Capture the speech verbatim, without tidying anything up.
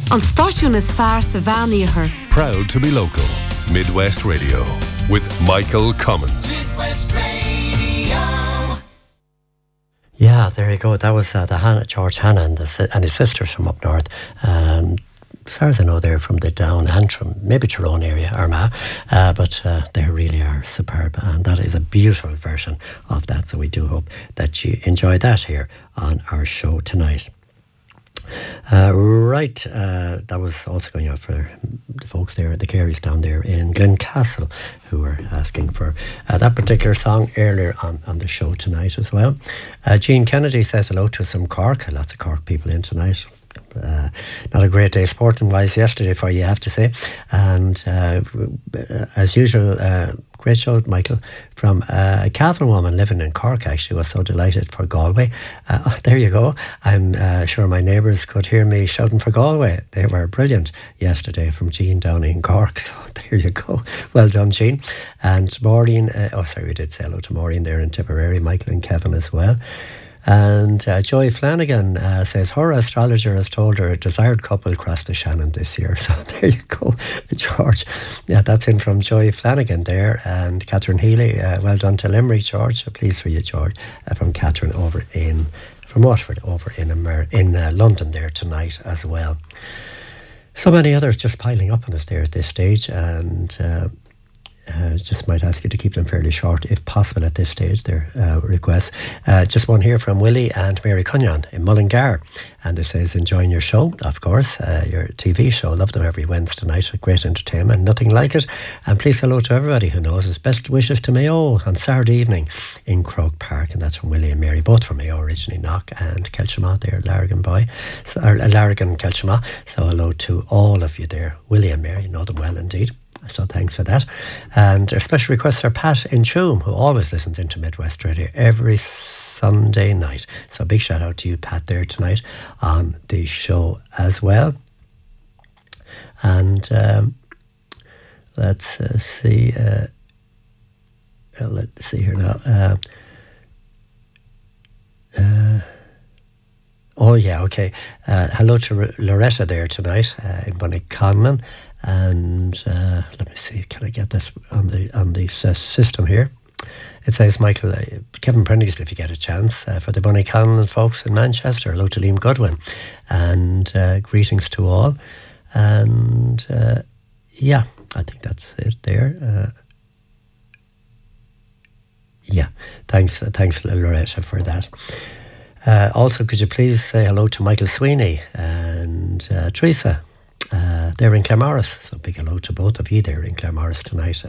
An stáisiún is fearr sa bhean-íothar. Proud to be local. Midwest Radio with Michael Cummins. Midwest Radio. Yeah, there you go. That was uh, the Hannah, George Hannah and, the, and his sisters from up north. Um, as far as I know, they're from the Down Antrim, maybe Tyrone area, Armagh, uh, but uh, they really are superb, and that is a beautiful version of that. So we do hope that you enjoy that here on our show tonight. Uh, right, uh, that was also going out for the folks there, the Careys down there in Glencastle, who were asking for uh, that particular song earlier on, on the show tonight as well. Uh, Jean Kennedy says hello to some Cork, lots of Cork people in tonight. Uh, not a great day sporting wise yesterday for you, I have to say, and uh, as usual, uh, great show, Michael, from uh, a Cavan woman living in Cork. Actually was so delighted for Galway. Uh, oh, there you go. I'm uh, sure my neighbours could hear me shouting for Galway. They were brilliant yesterday from Jean down in Cork, so there you go. Well done, Jean. And Maureen, uh, oh sorry, we did say hello to Maureen there in Tipperary, Michael and Kevin as well. And uh, Joy Flanagan uh, says her astrologer has told her a desired couple crossed the Shannon this year. So there you go, George. Yeah, that's in from Joy Flanagan there. And Catherine Healy, uh, well done to Limerick, George. Pleased for you, George. Uh, from Catherine over in, from Waterford over in, Amer- in uh, London there tonight as well. So many others just piling up on us there at this stage. And uh, Uh, just might ask you to keep them fairly short if possible at this stage, their uh, requests. Uh, just one here from Willie and Mary Cunyon in Mullingar, and it says enjoying your show, of course, uh, your T V show, love them every Wednesday night, great entertainment, nothing like it. And please hello to everybody who knows us, best wishes to Mayo on Saturday evening in Croke Park, and that's from Willie and Mary, both from Mayo originally, Knock and Kelshama there, Larrigan boy, so, or Larrigan Kelshama. So hello to all of you there, Willie and Mary, know them well indeed. So thanks for that. And our special requests are Pat in Choom, who always listens into Midwest Radio every Sunday night. So big shout out to you, Pat, there tonight on the show as well. And um, let's uh, see. Uh, uh, let's see here now. Uh, uh, oh yeah, okay. Uh, hello to R- Loretta there tonight uh, in Bunnyconlon. And uh, let me see, can I get this on the on the uh, system here? It says, Michael, uh, Kevin Prendergast, if you get a chance, uh, for the Bunnyconlon folks in Manchester. Hello to Liam Goodwin, and uh, greetings to all. And uh, yeah, I think that's it there. Uh, yeah, thanks, uh, thanks Loretta for that. Uh, also, could you please say hello to Michael Sweeney and uh, Teresa? Uh, they're in Claremorris, so big hello to both of you there in Claremorris tonight.